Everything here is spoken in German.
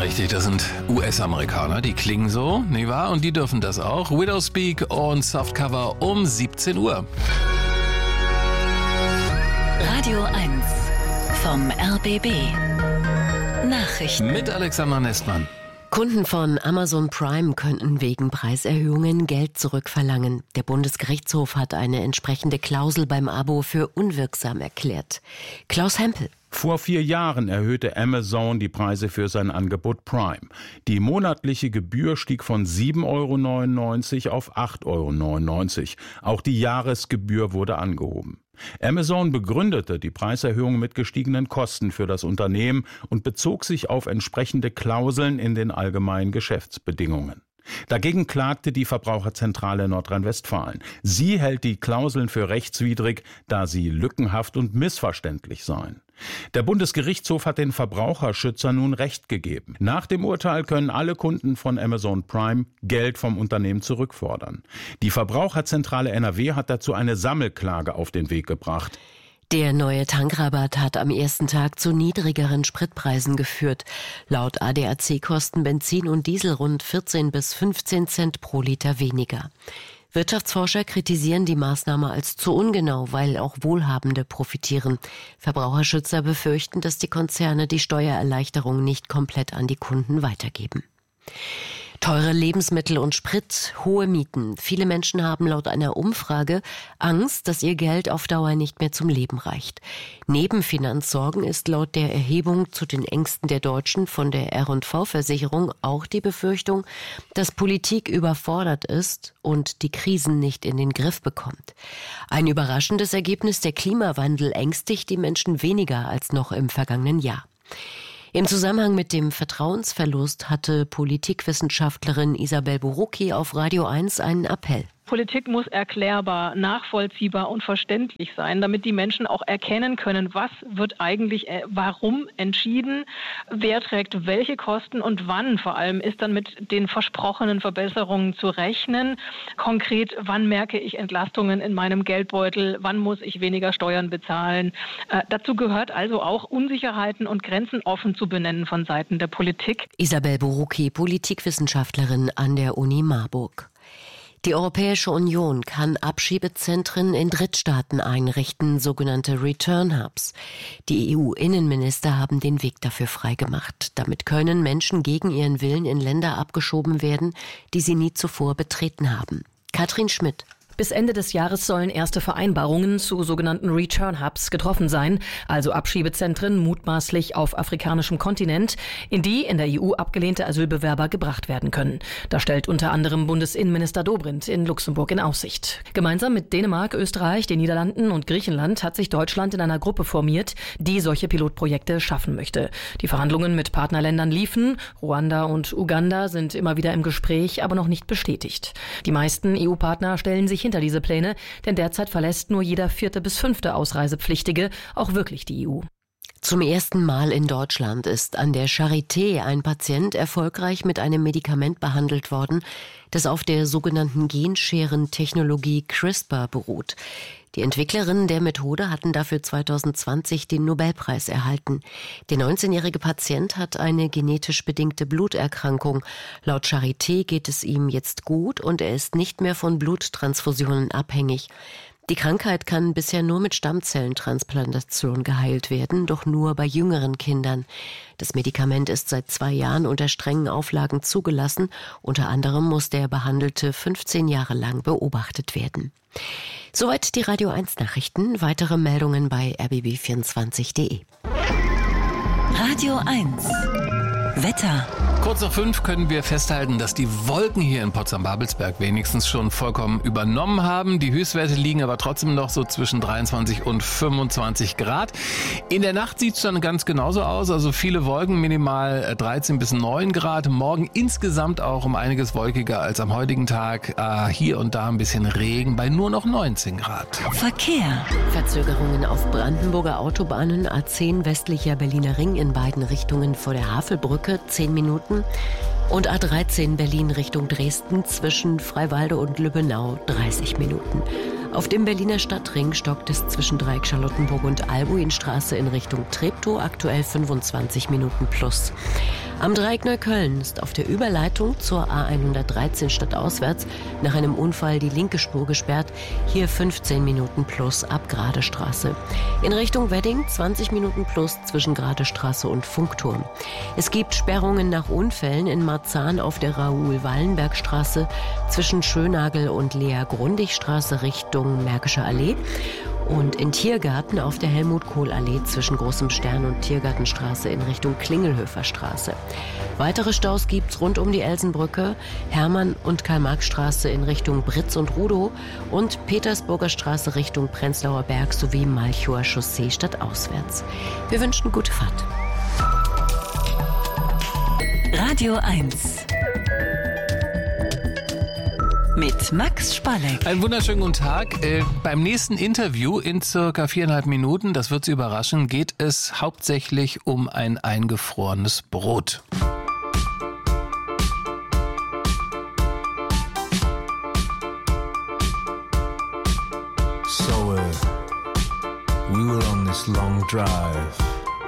Richtig, das sind US-Amerikaner, die klingen so, nicht wahr? Und die dürfen das auch. Widowspeak und Softcover um 17 Uhr. Radio 1 vom RBB. Nachrichten. Mit Alexander Nestmann. Kunden von Amazon Prime könnten wegen Preiserhöhungen Geld zurückverlangen. Der Bundesgerichtshof hat eine entsprechende Klausel beim Abo für unwirksam erklärt. Klaus Hempel. Vor 4 Jahren erhöhte Amazon die Preise für sein Angebot Prime. Die monatliche Gebühr stieg von 7,99 € auf 8,99 €. Auch die Jahresgebühr wurde angehoben. Amazon begründete die Preiserhöhung mit gestiegenen Kosten für das Unternehmen und bezog sich auf entsprechende Klauseln in den allgemeinen Geschäftsbedingungen. Dagegen klagte die Verbraucherzentrale Nordrhein-Westfalen. Sie hält die Klauseln für rechtswidrig, da sie lückenhaft und missverständlich seien. Der Bundesgerichtshof hat den Verbraucherschützern nun Recht gegeben. Nach dem Urteil können alle Kunden von Amazon Prime Geld vom Unternehmen zurückfordern. Die Verbraucherzentrale NRW hat dazu eine Sammelklage auf den Weg gebracht. Der neue Tankrabatt hat am ersten Tag zu niedrigeren Spritpreisen geführt. Laut ADAC kosten Benzin und Diesel rund 14 bis 15 Cent pro Liter weniger. Wirtschaftsforscher kritisieren die Maßnahme als zu ungenau, weil auch Wohlhabende profitieren. Verbraucherschützer befürchten, dass die Konzerne die Steuererleichterung nicht komplett an die Kunden weitergeben. Teure Lebensmittel und Sprit, hohe Mieten. Viele Menschen haben laut einer Umfrage Angst, dass ihr Geld auf Dauer nicht mehr zum Leben reicht. Neben Finanzsorgen ist laut der Erhebung zu den Ängsten der Deutschen von der R&V-Versicherung auch die Befürchtung, dass Politik überfordert ist und die Krisen nicht in den Griff bekommt. Ein überraschendes Ergebnis: Der Klimawandel ängstigt die Menschen weniger als noch im vergangenen Jahr. Im Zusammenhang mit dem Vertrauensverlust hatte Politikwissenschaftlerin Isabel Borucki auf Radio 1 einen Appell. Politik muss erklärbar, nachvollziehbar und verständlich sein, damit die Menschen auch erkennen können, was wird eigentlich, warum entschieden, wer trägt welche Kosten und wann vor allem ist dann mit den versprochenen Verbesserungen zu rechnen. Konkret, wann merke ich Entlastungen in meinem Geldbeutel, wann muss ich weniger Steuern bezahlen. Dazu gehört also auch Unsicherheiten und Grenzen offen zu benennen von Seiten der Politik. Isabel Borucki, Politikwissenschaftlerin an der Uni Marburg. Die Europäische Union kann Abschiebezentren in Drittstaaten einrichten, sogenannte Return Hubs. Die EU-Innenminister haben den Weg dafür freigemacht. Damit können Menschen gegen ihren Willen in Länder abgeschoben werden, die sie nie zuvor betreten haben. Katrin Schmidt. Bis Ende des Jahres sollen erste Vereinbarungen zu sogenannten Return Hubs getroffen sein, also Abschiebezentren mutmaßlich auf afrikanischem Kontinent, in die in der EU abgelehnte Asylbewerber gebracht werden können. Das stellt unter anderem Bundesinnenminister Dobrindt in Luxemburg in Aussicht. Gemeinsam mit Dänemark, Österreich, den Niederlanden und Griechenland hat sich Deutschland in einer Gruppe formiert, die solche Pilotprojekte schaffen möchte. Die Verhandlungen mit Partnerländern liefen. Ruanda und Uganda sind immer wieder im Gespräch, aber noch nicht bestätigt. Die meisten EU-Partner stellen sich hinter diese Pläne, denn derzeit verlässt nur jeder 4. bis 5. Ausreisepflichtige auch wirklich die EU. Zum ersten Mal in Deutschland ist an der Charité ein Patient erfolgreich mit einem Medikament behandelt worden, das auf der sogenannten Genscheren-Technologie CRISPR beruht. Die Entwicklerinnen der Methode hatten dafür 2020 den Nobelpreis erhalten. Der 19-jährige Patient hat eine genetisch bedingte Bluterkrankung. Laut Charité geht es ihm jetzt gut und er ist nicht mehr von Bluttransfusionen abhängig. Die Krankheit kann bisher nur mit Stammzellentransplantation geheilt werden, doch nur bei jüngeren Kindern. Das Medikament ist seit 2 Jahren unter strengen Auflagen zugelassen. Unter anderem muss der Behandelte 15 Jahre lang beobachtet werden. Soweit die Radio 1 Nachrichten. Weitere Meldungen bei rbb24.de. Radio 1 Wetter. Kurz nach 5 können wir festhalten, dass die Wolken hier in Potsdam-Babelsberg wenigstens schon vollkommen übernommen haben. Die Höchstwerte liegen aber trotzdem noch so zwischen 23 und 25 Grad. In der Nacht sieht es dann ganz genauso aus. Also viele Wolken, minimal 13 bis 9 Grad. Morgen insgesamt auch um einiges wolkiger als am heutigen Tag. Hier und da ein bisschen Regen bei nur noch 19 Grad. Verkehr. Verzögerungen auf Brandenburger Autobahnen A10 westlicher Berliner Ring in beiden Richtungen vor der Havelbrücke 10 Minuten. Und A13 Berlin Richtung Dresden zwischen Freiwalde und Lübbenau 30 Minuten. Auf dem Berliner Stadtring stockt es zwischen Dreieck Charlottenburg und Albuinstraße in Richtung Treptow, aktuell 25 Minuten plus. Am Dreieck Neukölln ist auf der Überleitung zur A113 stadtauswärts nach einem Unfall die linke Spur gesperrt, hier 15 Minuten plus ab Gradestraße. In Richtung Wedding 20 Minuten plus zwischen Gradestraße und Funkturm. Es gibt Sperrungen nach Unfällen in Marzahn auf der Raoul-Wallenberg-Straße zwischen Schönagel und Lea-Grundig-Straße Richtung Märkische Allee und in Tiergarten auf der Helmut-Kohl-Allee zwischen Großem Stern und Tiergartenstraße in Richtung Klingelhöfer Straße. Weitere Staus gibt's rund um die Elsenbrücke, Hermann- und Karl-Marx-Straße in Richtung Britz und Rudow und Petersburger Straße Richtung Prenzlauer Berg sowie Malchower Chaussee stadtauswärts. Wir wünschen gute Fahrt. Radio 1 mit Max Spalleck. Einen wunderschönen guten Tag. Beim nächsten Interview in circa 4,5 Minuten, das wird Sie überraschen, geht es hauptsächlich um ein eingefrorenes Brot. So we were on this long drive.